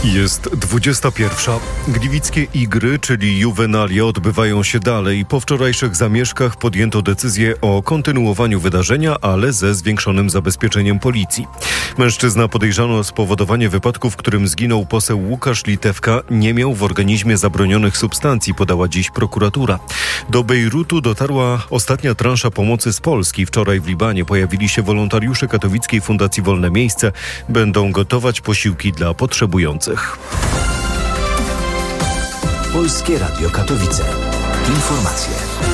Jest 21. Gliwickie Igry, czyli Juvenalia, odbywają się dalej. Po wczorajszych zamieszkach podjęto decyzję o kontynuowaniu wydarzenia, ale ze zwiększonym zabezpieczeniem policji. Mężczyzna podejrzany o spowodowanie wypadku, w którym zginął poseł Łukasz Litewka, nie miał w organizmie zabronionych substancji, podała dziś prokuratura. Do Bejrutu dotarła ostatnia transza pomocy z Polski. Wczoraj w Libanie pojawili się wolontariusze katowickiej Fundacji Wolne Miejsce. Będą gotować posiłki dla potrzebujących. Polskie Radio Katowice. Informacje.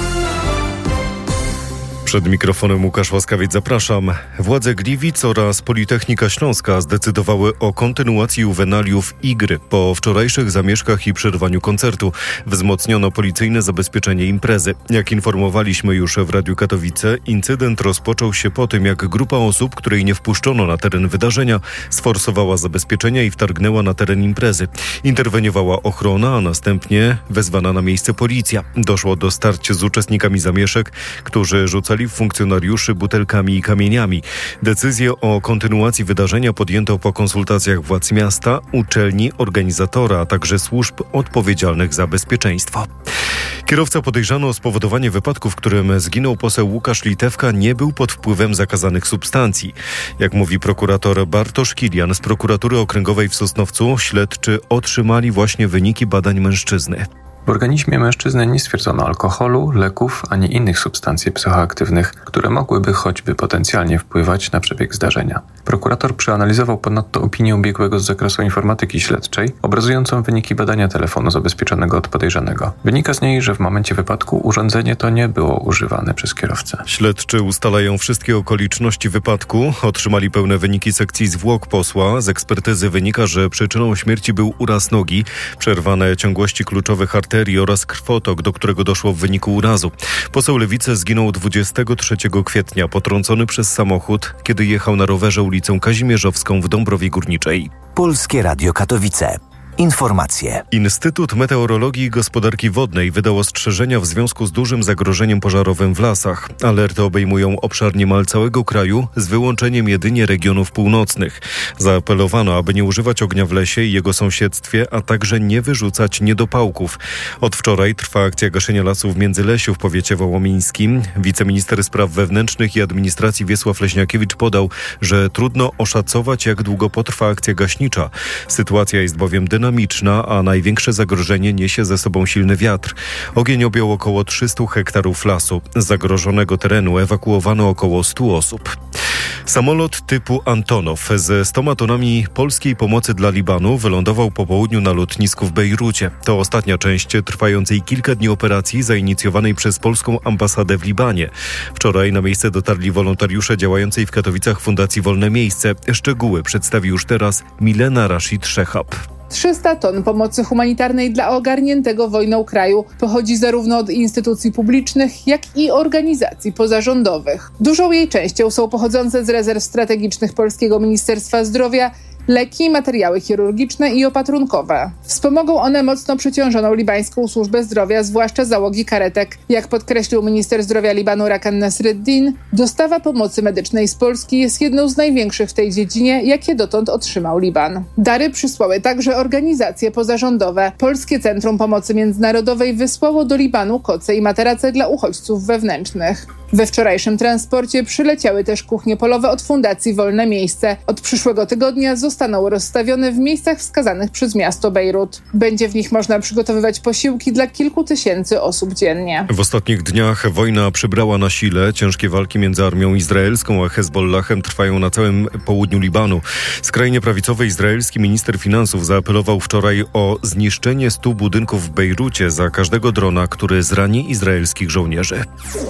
Przed mikrofonem Łukasz Łaskawiec, zapraszam. Władze Gliwic oraz Politechnika Śląska zdecydowały o kontynuacji juwenaliów Igry. Po wczorajszych zamieszkach i przerwaniu koncertu wzmocniono policyjne zabezpieczenie imprezy. Jak informowaliśmy już w Radiu Katowice, incydent rozpoczął się po tym, jak grupa osób, której nie wpuszczono na teren wydarzenia, sforsowała zabezpieczenia i wtargnęła na teren imprezy. Interweniowała ochrona, a następnie wezwana na miejsce policja. Doszło do starć z uczestnikami zamieszek, którzy rzucali w funkcjonariuszy butelkami i kamieniami. Decyzję o kontynuacji wydarzenia podjęto po konsultacjach władz miasta, uczelni, organizatora, a także służb odpowiedzialnych za bezpieczeństwo. Kierowca podejrzany o spowodowanie wypadku, w którym zginął poseł Łukasz Litewka, nie był pod wpływem zakazanych substancji. Jak mówi prokurator Bartosz Kilian z prokuratury okręgowej w Sosnowcu, śledczy otrzymali właśnie wyniki badań mężczyzny. W organizmie mężczyzny nie stwierdzono alkoholu, leków ani innych substancji psychoaktywnych, które mogłyby choćby potencjalnie wpływać na przebieg zdarzenia. Prokurator przeanalizował ponadto opinię biegłego z zakresu informatyki śledczej, obrazującą wyniki badania telefonu zabezpieczonego od podejrzanego. Wynika z niej, że w momencie wypadku urządzenie to nie było używane przez kierowcę. Śledczy ustalają wszystkie okoliczności wypadku. Otrzymali pełne wyniki sekcji zwłok posła. Z ekspertyzy wynika, że przyczyną śmierci był uraz nogi, przerwane ciągłości kluczowych arterii oraz krwotok, do którego doszło w wyniku urazu. Poseł Lewicy zginął 23 kwietnia, potrącony przez samochód, kiedy jechał na rowerze ulicą Kazimierzowską w Dąbrowie Górniczej. Polskie Radio Katowice. Informacje. Instytut Meteorologii i Gospodarki Wodnej wydał ostrzeżenia w związku z dużym zagrożeniem pożarowym w lasach. Alerty obejmują obszar niemal całego kraju, z wyłączeniem jedynie regionów północnych. Zaapelowano, aby nie używać ognia w lesie i jego sąsiedztwie, a także nie wyrzucać niedopałków. Od wczoraj trwa akcja gaszenia lasów w Międzylesiu w powiecie wołomińskim. Wiceminister Spraw Wewnętrznych i Administracji Wiesław Leśniakiewicz podał, że trudno oszacować, jak długo potrwa akcja gaśnicza. Sytuacja jest bowiem dynamiczna, a największe zagrożenie niesie ze sobą silny wiatr. Ogień objął około 300 hektarów lasu. Z zagrożonego terenu ewakuowano około 100 osób. Samolot typu Antonow ze 100 tonami polskiej pomocy dla Libanu wylądował po południu na lotnisku w Bejrucie. To ostatnia część trwającej kilka dni operacji zainicjowanej przez polską ambasadę w Libanie. Wczoraj na miejsce dotarli wolontariusze działającej w Katowicach Fundacji Wolne Miejsce. Szczegóły przedstawi już teraz Milena Rashid Szechab. 300 ton pomocy humanitarnej dla ogarniętego wojną kraju pochodzi zarówno od instytucji publicznych, jak i organizacji pozarządowych. Dużą jej częścią są pochodzące z rezerw strategicznych Polskiego Ministerstwa Zdrowia leki, materiały chirurgiczne i opatrunkowe. Wspomogą one mocno przeciążoną libańską służbę zdrowia, zwłaszcza załogi karetek. Jak podkreślił minister zdrowia Libanu Rakan Nasreddin, dostawa pomocy medycznej z Polski jest jedną z największych w tej dziedzinie, jakie dotąd otrzymał Liban. Dary przysłały także organizacje pozarządowe. Polskie Centrum Pomocy Międzynarodowej wysłało do Libanu koce i materace dla uchodźców wewnętrznych. We wczorajszym transporcie przyleciały też kuchnie polowe od Fundacji Wolne Miejsce. Od przyszłego tygodnia zostaną rozstawione w miejscach wskazanych przez miasto Bejrut. Będzie w nich można przygotowywać posiłki dla kilku tysięcy osób dziennie. W ostatnich dniach wojna przybrała na sile. Ciężkie walki między armią izraelską a Hezbollahem trwają na całym południu Libanu. Skrajnie prawicowy izraelski minister finansów zaapelował wczoraj o zniszczenie 100 budynków w Bejrucie za każdego drona, który zrani izraelskich żołnierzy.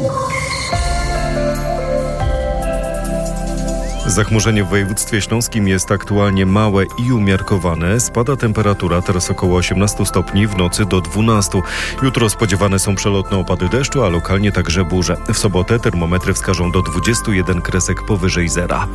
Zachmurzenie w województwie śląskim jest aktualnie małe i umiarkowane. Spada temperatura, teraz około 18 stopni, w nocy do 12. Jutro spodziewane są przelotne opady deszczu, a lokalnie także burze. W sobotę termometry wskażą do 21 kresek powyżej zera.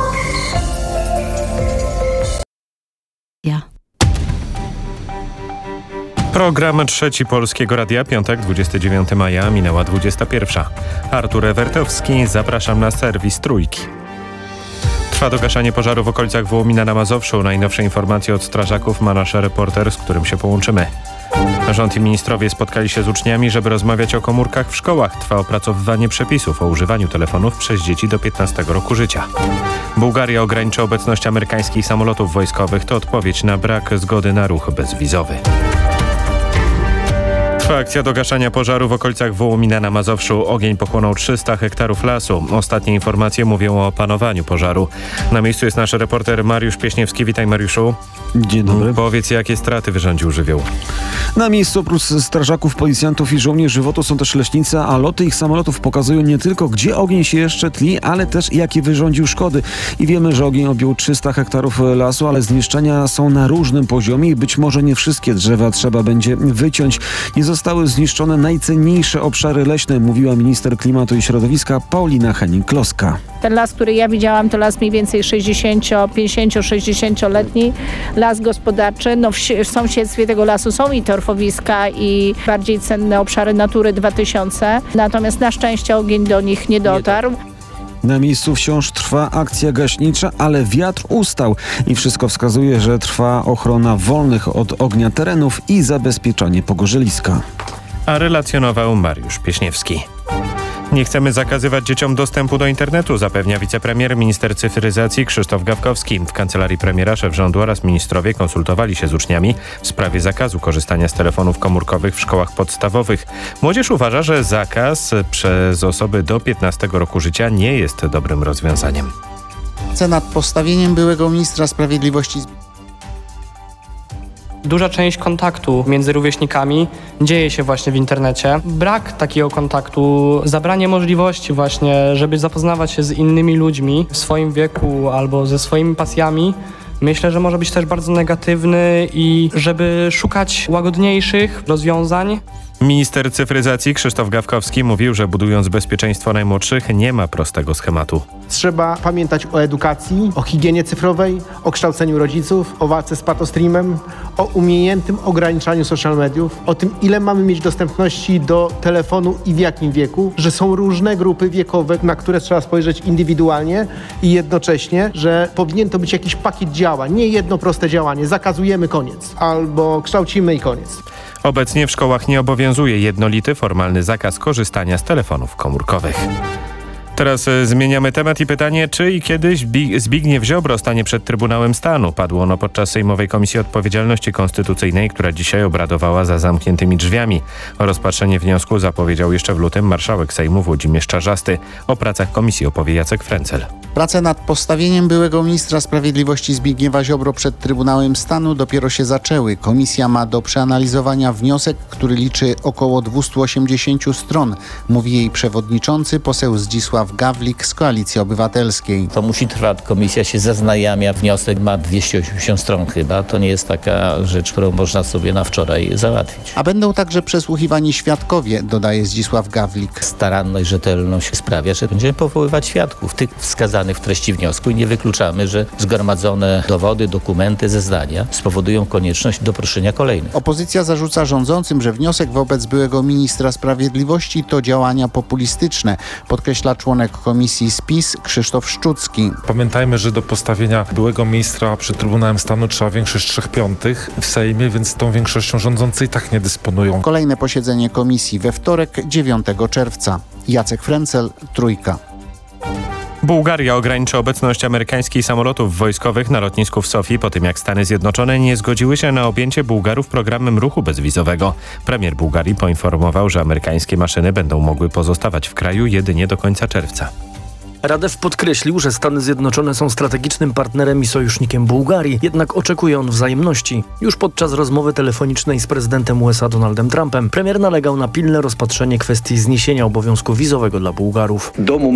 Program Trzeci Polskiego Radia, piątek, 29 maja, minęła 21. Artur Ewertowski, zapraszam na serwis Trójki. Trwa dogaszanie pożaru w okolicach Wołomina na Mazowszu. Najnowsze informacje od strażaków ma nasz reporter, z którym się połączymy. Rząd i ministrowie spotkali się z uczniami, żeby rozmawiać o komórkach w szkołach. Trwa opracowywanie przepisów o używaniu telefonów przez dzieci do 15 roku życia. Bułgaria ogranicza obecność amerykańskich samolotów wojskowych. To odpowiedź na brak zgody na ruch bezwizowy. Trwa akcja dogaszania pożaru w okolicach Wołomina na Mazowszu. Ogień pochłonął 300 hektarów lasu. Ostatnie informacje mówią o opanowaniu pożaru. Na miejscu jest nasz reporter Mariusz Pieśniewski. Witaj, Mariuszu. Dzień dobry. Powiedz, jakie straty wyrządził żywioł? Na miejscu oprócz strażaków, policjantów i żołnierzy WOT-u są też leśnicy, a loty ich samolotów pokazują nie tylko, gdzie ogień się jeszcze tli, ale też jakie wyrządził szkody. I wiemy, że ogień objął 300 hektarów lasu, ale zniszczenia są na różnym poziomie i być może nie wszystkie drzewa trzeba będzie wyciąć. Nie zostały zniszczone najcenniejsze obszary leśne, mówiła minister klimatu i środowiska Paulina Henning-Kloska. Ten las, który ja widziałam, to las mniej więcej 50-60-letni, las gospodarczy. No w sąsiedztwie tego lasu są i torfowiska, i bardziej cenne obszary Natury 2000. Natomiast na szczęście ogień do nich nie dotarł. Na miejscu wciąż trwa akcja gaśnicza, ale wiatr ustał i wszystko wskazuje, że trwa ochrona wolnych od ognia terenów i zabezpieczanie pogorzeliska. A relacjonował Mariusz Pieśniewski. Nie chcemy zakazywać dzieciom dostępu do internetu, zapewnia wicepremier, minister cyfryzacji Krzysztof Gawkowski. W kancelarii premiera szef rządu oraz ministrowie konsultowali się z uczniami w sprawie zakazu korzystania z telefonów komórkowych w szkołach podstawowych. Młodzież uważa, że zakaz przez osoby do 15 roku życia nie jest dobrym rozwiązaniem. Nad postawieniem byłego ministra sprawiedliwości. Duża część kontaktu między rówieśnikami dzieje się właśnie w internecie. Brak takiego kontaktu, zabranie możliwości właśnie, żeby zapoznawać się z innymi ludźmi w swoim wieku albo ze swoimi pasjami, myślę, że może być też bardzo negatywny i żeby szukać łagodniejszych rozwiązań. Minister cyfryzacji Krzysztof Gawkowski mówił, że budując bezpieczeństwo najmłodszych nie ma prostego schematu. Trzeba pamiętać o edukacji, o higienie cyfrowej, o kształceniu rodziców, o walce z patostreamem, o umiejętnym ograniczaniu social mediów, o tym, ile mamy mieć dostępności do telefonu i w jakim wieku, że są różne grupy wiekowe, na które trzeba spojrzeć indywidualnie i jednocześnie, że powinien to być jakiś pakiet działań, nie jedno proste działanie, zakazujemy, koniec, albo kształcimy i koniec. Obecnie w szkołach nie obowiązuje jednolity, formalny zakaz korzystania z telefonów komórkowych. Teraz zmieniamy temat i pytanie, czy i kiedy Zbigniew Ziobro stanie przed Trybunałem Stanu. Padło ono podczas Sejmowej Komisji Odpowiedzialności Konstytucyjnej, która dzisiaj obradowała za zamkniętymi drzwiami. Rozpatrzenie wniosku zapowiedział jeszcze w lutym marszałek Sejmu Włodzimierz Czarzasty. O pracach komisji opowie Jacek Frencel. Prace nad postawieniem byłego ministra sprawiedliwości Zbigniewa Ziobro przed Trybunałem Stanu dopiero się zaczęły. Komisja ma do przeanalizowania wniosek, który liczy około 280 stron, mówi jej przewodniczący poseł Zdzisław Gawlik z Koalicji Obywatelskiej. To musi trwać, komisja się zaznajamia, wniosek ma 280 stron chyba, to nie jest taka rzecz, którą można sobie na wczoraj załatwić. A będą także przesłuchiwani świadkowie, dodaje Zdzisław Gawlik. Staranność, rzetelność sprawia, że będziemy powoływać świadków, tych wskazanych w treści wniosku i nie wykluczamy, że zgromadzone dowody, dokumenty, zeznania spowodują konieczność doproszenia kolejnych. Opozycja zarzuca rządzącym, że wniosek wobec byłego ministra sprawiedliwości to działania populistyczne, podkreśla członek komisji SPiS Krzysztof Szczucki. Pamiętajmy, że do postawienia byłego ministra przed Trybunałem Stanu trzeba większość 3/5 w Sejmie, więc tą większością rządzący i tak nie dysponują. Kolejne posiedzenie komisji we wtorek 9 czerwca. Jacek Frencel, Trójka. Bułgaria ogranicza obecność amerykańskich samolotów wojskowych na lotnisku w Sofii po tym, jak Stany Zjednoczone nie zgodziły się na objęcie Bułgarów programem ruchu bezwizowego. Premier Bułgarii poinformował, że amerykańskie maszyny będą mogły pozostawać w kraju jedynie do końca czerwca. Radew podkreślił, że Stany Zjednoczone są strategicznym partnerem i sojusznikiem Bułgarii, jednak oczekuje on wzajemności. Już podczas rozmowy telefonicznej z prezydentem USA Donaldem Trumpem premier nalegał na pilne rozpatrzenie kwestii zniesienia obowiązku wizowego dla Bułgarów.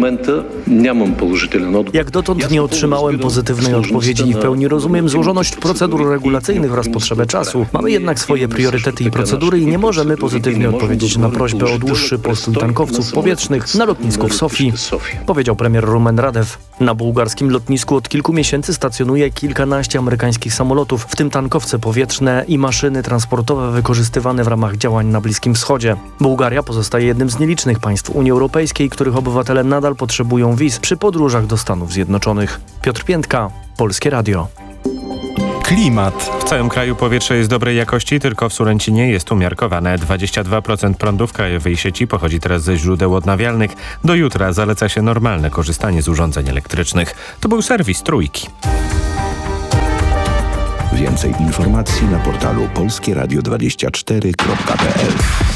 Jak dotąd nie otrzymałem pozytywnej odpowiedzi i w pełni rozumiem złożoność procedur regulacyjnych oraz potrzebę czasu. Mamy jednak swoje priorytety i procedury i nie możemy pozytywnie odpowiedzieć na prośbę o dłuższy postój tankowców powietrznych na lotnisku w Sofii, powiedział premier premier Rumen Radev. Na bułgarskim lotnisku od kilku miesięcy stacjonuje kilkanaście amerykańskich samolotów, w tym tankowce powietrzne i maszyny transportowe wykorzystywane w ramach działań na Bliskim Wschodzie. Bułgaria pozostaje jednym z nielicznych państw Unii Europejskiej, których obywatele nadal potrzebują wiz przy podróżach do Stanów Zjednoczonych. Piotr Piętka, Polskie Radio. Klimat. W całym kraju powietrze jest dobrej jakości, tylko w Sulęcinie jest umiarkowane. 22% prądu w krajowej sieci pochodzi teraz ze źródeł odnawialnych. Do jutra zaleca się normalne korzystanie z urządzeń elektrycznych. To był serwis Trójki. Więcej informacji na portalu polskieradio24.pl.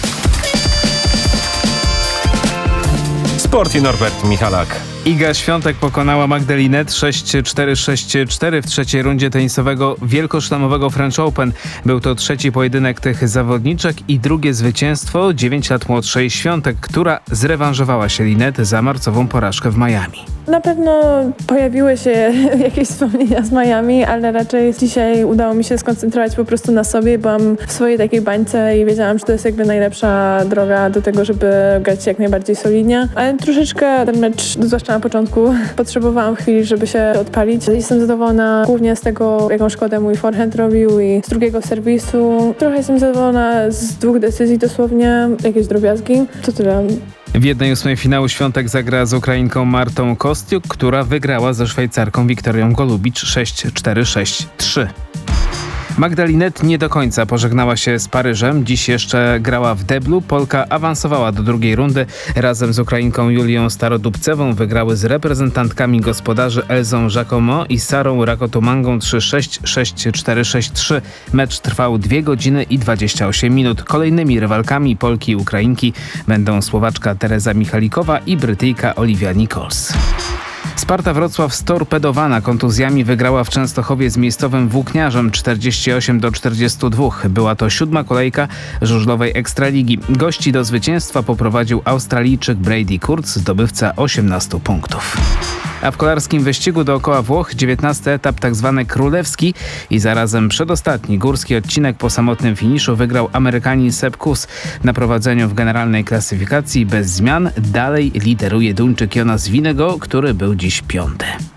Sport i Norbert Michalak. Iga Świątek pokonała Magdalinette 6-4-6-4 w trzeciej rundzie tenisowego wielkoszlemowego French Open. Był to trzeci pojedynek tych zawodniczek i drugie zwycięstwo 9 lat młodszej Świątek, która zrewanżowała się Linette za marcową porażkę w Miami. Na pewno pojawiły się jakieś wspomnienia z Miami, ale raczej dzisiaj udało mi się skoncentrować po prostu na sobie. Byłam w swojej takiej bańce i wiedziałam, że to jest jakby najlepsza droga do tego, żeby grać jak najbardziej solidnie. Ale troszeczkę ten mecz, zwłaszcza na początku, potrzebowałam chwili, żeby się odpalić. Jestem zadowolona głównie z tego, jaką szkodę mój forehand robił i z drugiego serwisu. Trochę jestem zadowolona z dwóch decyzji dosłownie, jakieś drobiazgi. To tyle. W 1/8 finału Świątek zagra z Ukrainką Martą Kostiuk, która wygrała ze Szwajcarką Wiktorią Golubicz 6-4-6-3. Magdalinette nie do końca pożegnała się z Paryżem. Dziś jeszcze grała w deblu. Polka awansowała do drugiej rundy. Razem z Ukrainką Julią Starodubcewą wygrały z reprezentantkami gospodarzy Elzą Jacquemot i Sarą Rakotomangą 3-6, 6-4, 6-3. Mecz trwał 2 godziny i 28 minut. Kolejnymi rywalkami Polki i Ukrainki będą Słowaczka Teresa Michalikowa i Brytyjka Olivia Nichols. Sparta Wrocław storpedowana kontuzjami wygrała w Częstochowie z miejscowym Włókniarzem 48-42. Była to 7. kolejka żużlowej Ekstraligi. Gości do zwycięstwa poprowadził Australijczyk Brady Kurtz, zdobywca 18 punktów. A w kolarskim wyścigu dookoła Włoch 19. etap tzw. królewski i zarazem przedostatni górski odcinek po samotnym finiszu wygrał Amerykanin Sepp Kuss. Na prowadzeniu w generalnej klasyfikacji bez zmian dalej lideruje Duńczyk Jonas Vingegaard, który był dziś 5.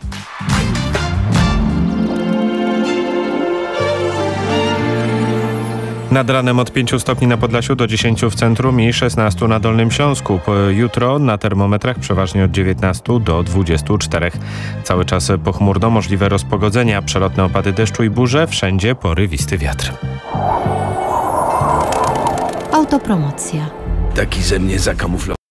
Nad ranem od 5 stopni na Podlasiu do 10 w centrum i 16 na Dolnym Śląsku. Jutro na termometrach przeważnie od 19 do 24. Cały czas pochmurno, możliwe rozpogodzenia, przelotne opady deszczu i burze, wszędzie porywisty wiatr. Autopromocja. Taki ze mnie zakamuflowany.